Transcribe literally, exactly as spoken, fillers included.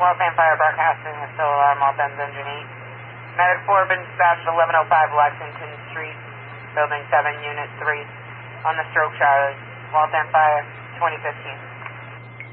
Waltham Fire broadcasting a still alarm, Waltham's engine eight. Medic four been dispatched eleven oh five Lexington Street, Building seven, Unit three, on the stroke Charlie. Waltham Fire, twenty fifteen.